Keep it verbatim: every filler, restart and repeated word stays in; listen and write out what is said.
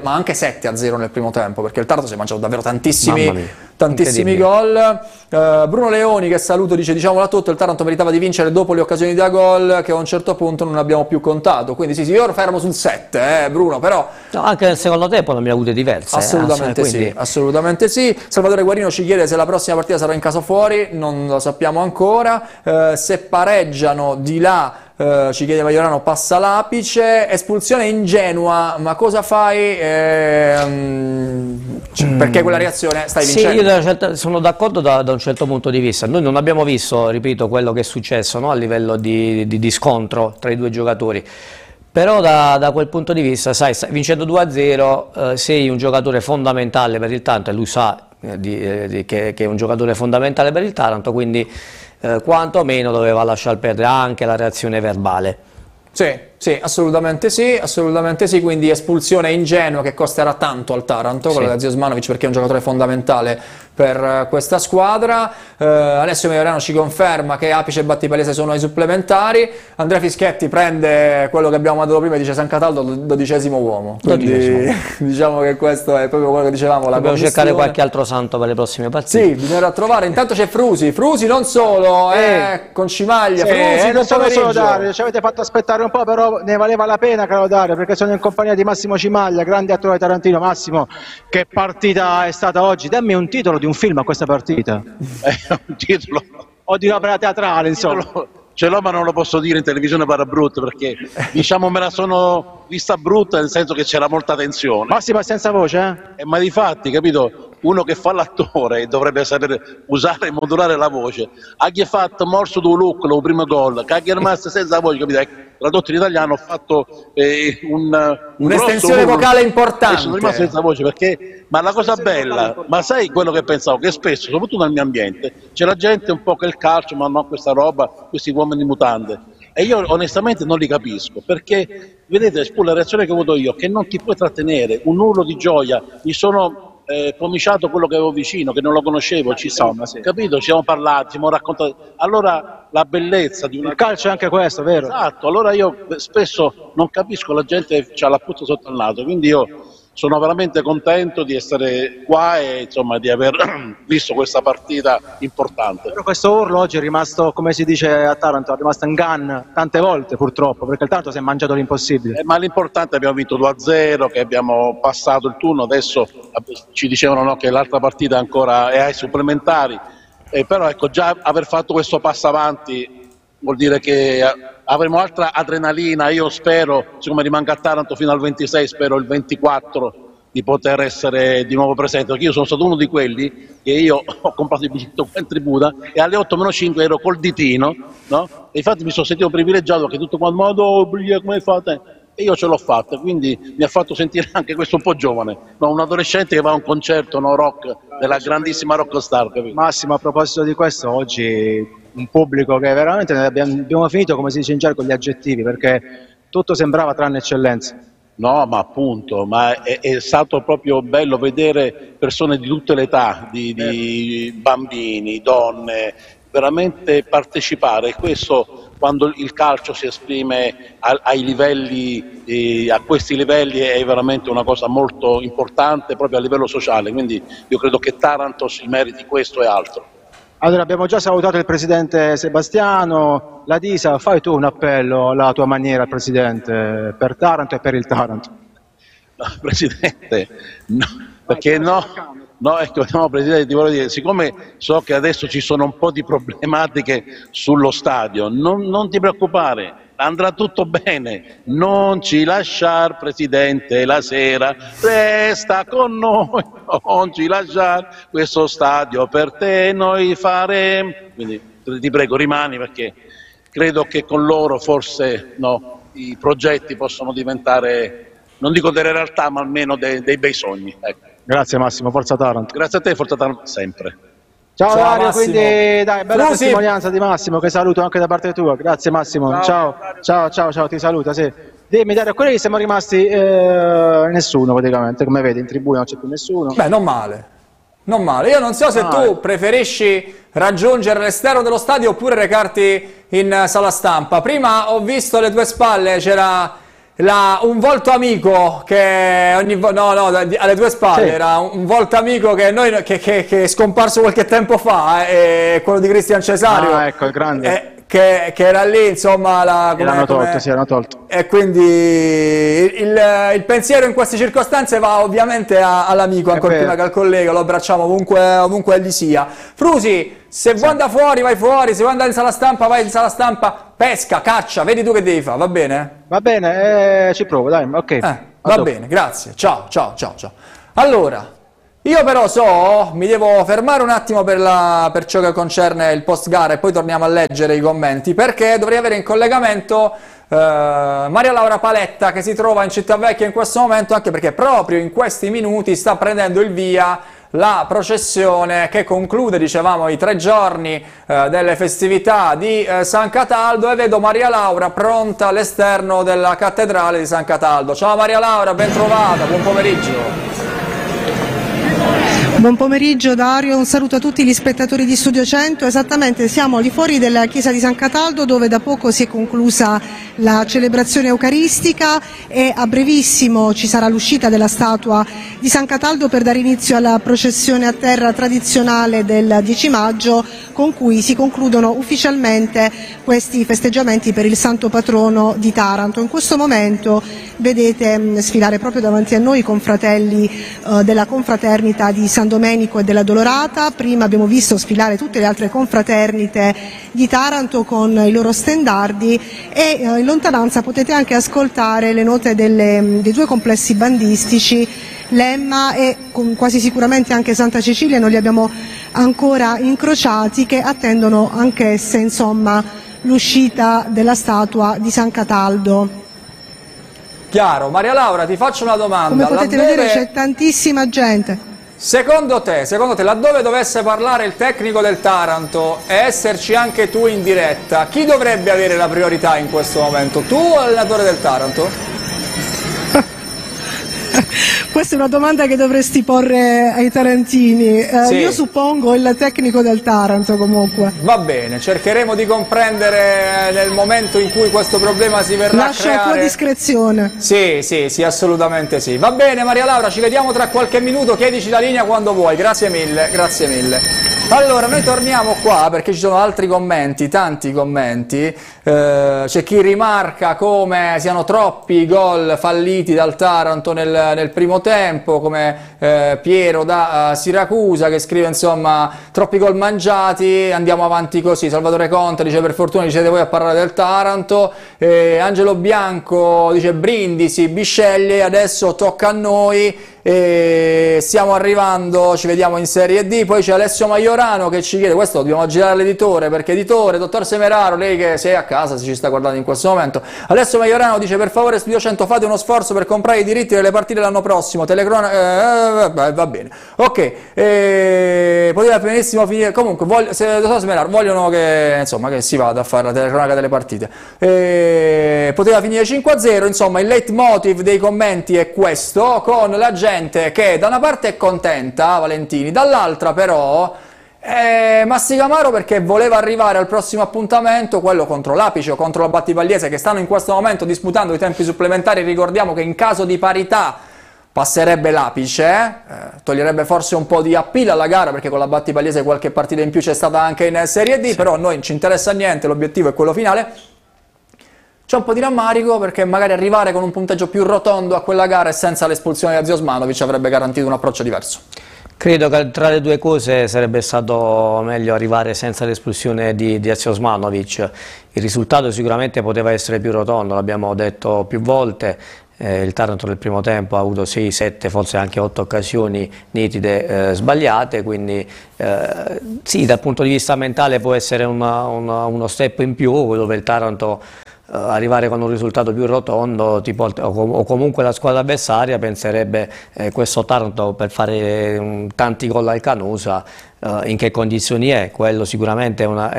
ma anche sette a zero nel primo tempo, perché il Taranto si è mangiato davvero tantissimi, tantissimi gol. Uh, Bruno Leoni, che saluto, dice: diciamolo a tutto, il Taranto meritava di vincere dopo le occasioni da gol che a un certo punto non abbiamo più contato. Quindi sì, sì, io fermo sul sette, eh, Bruno, però... No, anche nel secondo tempo non mi ha avute diverse. Assolutamente eh, sì, quindi... assolutamente sì. Salvatore Guarino ci chiede se la prossima partita sarà in casa o fuori, non lo sappiamo ancora. Uh, se pareggiano di là, Uh, ci chiede Maiorano, passa l'apice. Espulsione ingenua, ma cosa fai? Eh, um, cioè, mm. Perché quella reazione stai vincendo? Sì, io certa, sono d'accordo da, da un certo punto di vista. Noi non abbiamo visto, ripeto, quello che è successo, no? A livello di, di, di scontro tra i due giocatori. Però da, da quel punto di vista, sai, vincendo due a zero, eh, sei un giocatore fondamentale per il Taranto, e lui sa eh, di, eh, di, che, che è un giocatore fondamentale per il Taranto, quindi eh, quantomeno doveva lasciar perdere anche la reazione verbale. Sì, sì, assolutamente sì, assolutamente sì, quindi espulsione ingenua che costerà tanto al Taranto, sì, quella di Osmanovic, perché è un giocatore fondamentale per questa squadra. eh, Alessio Maiorano ci conferma che Apice e Battipalese sono ai supplementari. Andrea Fischetti prende quello che abbiamo mandato prima e dice San Cataldo dodicesimo uomo, quindi dodicesimo. Diciamo che questo è proprio quello che dicevamo, la dobbiamo cercare qualche altro santo per le prossime partite. Sì, bisognerà trovare. Intanto c'è Frusi, Frusi non solo, eh, eh, con Cimaglia, sì, Frusi, eh, non sono pomeriggio. solo Dario, ci avete fatto aspettare un po', però ne valeva la pena, caro Dario, perché sono in compagnia di Massimo Cimaglia, grande attore tarantino. Massimo, che partita è stata oggi? Dammi un titolo di un film a questa partita. È un titolo o di un'opera teatrale, insomma. Ce l'ho, ma non lo posso dire in televisione para brutto, perché diciamo me la sono vista brutta, nel senso che c'era molta tensione. Massimo è senza voce, eh? eh ma di fatti, capito? Uno che fa l'attore dovrebbe sapere usare e modulare la voce. Ha chi ha fatto morso du look, il primo gol, che ha chi è rimasto senza voce, capito? Tradotto in italiano ho fatto eh, un un'estensione vocale importante. Sono rimasto senza voce, perché, ma la cosa bella, ma sai quello che pensavo? Che spesso, soprattutto nel mio ambiente, c'è la gente un po' che il calcio, ma no, questa roba, questi uomini in mutande. E io onestamente non li capisco, perché vedete, la reazione che ho avuto io, che non ti puoi trattenere, un urlo di gioia, mi sono eh, pomiciato quello che avevo vicino, che non lo conoscevo, ci siamo, sì, capito? Ci siamo parlati, ci siamo raccontati. Allora la bellezza di un il calcio è anche questo, vero? Esatto, allora io spesso non capisco, la gente ha la puzza sotto il naso, quindi io sono veramente contento di essere qua e insomma di aver visto questa partita importante. Però questo urlo oggi è rimasto, come si dice a Taranto, è rimasto in gun tante volte purtroppo, perché il Taranto si è mangiato l'impossibile. Eh, ma l'importante è che abbiamo vinto due a zero, che abbiamo passato il turno, adesso ci dicevano no, che l'altra partita ancora è ai supplementari, eh, però ecco, già aver fatto questo passo avanti vuol dire che avremo altra adrenalina. Io spero, siccome rimango a Taranto fino al ventisei, spero il ventiquattro di poter essere di nuovo presente, perché io sono stato uno di quelli che io ho comprato il biglietto qua in tribuna e alle otto meno cinque ero col ditino, no? E infatti mi sono sentito privilegiato, perché tutto quanto modo, oh, come fate? E io ce l'ho fatta, quindi mi ha fatto sentire anche questo un po' giovane, no? Un adolescente che va a un concerto, no, rock, della grandissima rock star, capito? Massimo, a proposito di questo, oggi un pubblico che veramente abbiamo, abbiamo finito, come si dice in gergo, gli aggettivi, perché tutto sembrava tranne eccellenza. No, ma appunto, ma è, è stato proprio bello vedere persone di tutte le età, di, di bambini, donne, veramente partecipare, e questo quando il calcio si esprime a, ai livelli, eh, a questi livelli è veramente una cosa molto importante proprio a livello sociale, quindi io credo che Taranto si meriti questo e altro. Allora, abbiamo già salutato il presidente Sebastiano, la Disa, fai tu un appello alla tua maniera al presidente per Taranto e per il Taranto. No, presidente, no, perché no, no, ecco, no, presidente, ti voglio dire, siccome so che adesso ci sono un po' di problematiche sullo stadio, non, non ti preoccupare, andrà tutto bene, non ci lasciar presidente la sera, resta con noi, non ci lasciar questo stadio per te noi faremo, quindi ti prego rimani, perché credo che con loro forse no, i progetti possono diventare, non dico delle realtà, ma almeno dei, dei bei sogni. Ecco. Grazie Massimo, forza Taranto. Grazie a te, forza Taranto sempre. Ciao, Ciao Dario, Massimo. quindi dai, bella Frusi. testimonianza di Massimo, che saluto anche da parte tua. Grazie Massimo, ciao, ciao, ciao, ciao, ciao, ti saluta, sì. Dimmi Dario, quelli siamo rimasti eh, nessuno praticamente, come vedi in tribuna non c'è più nessuno. Beh, non male, non male. Io non so se ah, tu preferisci raggiungere l'esterno dello stadio oppure recarti in sala stampa. Prima ho visto alle tue spalle, c'era la, un volto amico che ogni vo- no, no, da- di- alle tue spalle, Sì. era un, un volto amico che, noi, che, che, che è scomparso qualche tempo fa, eh, è quello di Cristian Cesario. Ah, ecco, il grande. eh, che, che era lì, insomma, la, come- L'hanno come- tolto, sì, l'hanno tolto. e quindi il, il pensiero in queste circostanze va ovviamente a- all'amico, È ancora vero. prima che al collega, lo abbracciamo ovunque, ovunque egli sia. Frusi, se vuoi andare fuori vai fuori, se vuoi andare in sala stampa vai in sala stampa, pesca, caccia, vedi tu che devi fare, va bene? Va bene, eh, ci provo, dai, ok. Eh, A va dopo. bene, grazie, ciao, ciao, ciao, ciao. Allora, io però so, mi devo fermare un attimo per, la- per ciò che concerne il post gara e poi torniamo a leggere i commenti, perché dovrei avere in collegamento eh, Maria Laura Paletta, che si trova in Cittavecchia in questo momento, anche perché proprio in questi minuti sta prendendo il via la processione che conclude, dicevamo, i tre giorni eh, delle festività di eh, San Cataldo, e vedo Maria Laura pronta all'esterno della cattedrale di San Cataldo. Ciao Maria Laura, ben trovata, buon pomeriggio. Buon pomeriggio Dario, un saluto a tutti gli spettatori di Studio cento. Esattamente, siamo al di fuori della chiesa di San Cataldo, dove da poco si è conclusa la celebrazione eucaristica e a brevissimo ci sarà l'uscita della statua di San Cataldo per dare inizio alla processione a terra tradizionale del dieci maggio, con cui si concludono ufficialmente questi festeggiamenti per il santo patrono di Taranto. In questo momento vedete mh, sfilare proprio davanti a noi i confratelli eh, della confraternita di San Domenico e della Dolorata. Prima abbiamo visto sfilare tutte le altre confraternite di Taranto con i loro stendardi e eh, in lontananza potete anche ascoltare le note delle, dei due complessi bandistici, l'Emma e con, quasi sicuramente anche Santa Cecilia, non li abbiamo ancora incrociati, che attendono anch'esse, insomma, l'uscita della statua di San Cataldo. Chiaro. Maria Laura, ti faccio una domanda. Come potete Laddove- vedere c'è tantissima gente. Secondo te, secondo te, laddove dovesse parlare il tecnico del Taranto e esserci anche tu in diretta, chi dovrebbe avere la priorità in questo momento? Tu o l'allenatore del Taranto? Questa è una domanda che dovresti porre ai tarantini. Eh, Sì. Io suppongo il tecnico del Taranto comunque. Va bene, cercheremo di comprendere nel momento in cui questo problema si verrà Lascio a a tua creare. discrezione. Sì, sì, sì, assolutamente sì. Va bene Maria Laura, ci vediamo tra qualche minuto, chiedici la linea quando vuoi, grazie mille, grazie mille. Allora, noi torniamo qua perché ci sono altri commenti, tanti commenti, eh, c'è chi rimarca come siano troppi i gol falliti dal Taranto nel, nel primo tempo, come eh, Piero da eh, Siracusa che scrive insomma troppi gol mangiati, andiamo avanti così. Salvatore Conte dice per fortuna ci siete voi a parlare del Taranto, eh, Angelo Bianco dice Brindisi, Bisceglie, adesso tocca a noi. E stiamo arrivando, ci vediamo in Serie D. Poi c'è Alessio Maiorano che ci chiede, questo dobbiamo girare all'editore, perché editore, dottor Semeraro, lei che sei a casa se ci sta guardando in questo momento, Alessio Maiorano dice per favore Studio cento fate uno sforzo per comprare i diritti delle partite l'anno prossimo, telecronaca, eh, eh, va bene, ok, eh, poteva benissimo finire, comunque voglio, se, dottor Semeraro, vogliono che, insomma, che si vada a fare la telecronaca delle partite, eh, poteva finire cinque a zero, insomma il leitmotiv dei commenti è questo, con la gente che da una parte è contenta, Valentini, dall'altra però eh, mastica amaro perché voleva arrivare al prossimo appuntamento, quello contro l'Apice o contro la Battipagliese, che stanno in questo momento disputando i tempi supplementari. Ricordiamo che in caso di parità passerebbe l'Apice, eh, toglierebbe forse un po' di appeal alla gara, perché con la Battipagliese qualche partita in più c'è stata anche in Serie D, sì. Però a noi non ci interessa niente, l'obiettivo è quello finale. C'è un po' di rammarico perché magari arrivare con un punteggio più rotondo a quella gara e senza l'espulsione di Aziosmanovic avrebbe garantito un approccio diverso. Credo che tra le due cose sarebbe stato meglio arrivare senza l'espulsione di, di Aziosmanovic. Il risultato sicuramente poteva essere più rotondo, l'abbiamo detto più volte. Eh, il Taranto nel primo tempo ha avuto sei sette, forse anche otto occasioni nitide eh, sbagliate, quindi eh, sì, dal punto di vista mentale può essere una, una, uno step in più dove il Taranto Uh, arrivare con un risultato più rotondo tipo, o, o comunque la squadra avversaria penserebbe eh, questo Taranto per fare um, tanti gol al Canusa uh, in che condizioni è, quello sicuramente è una,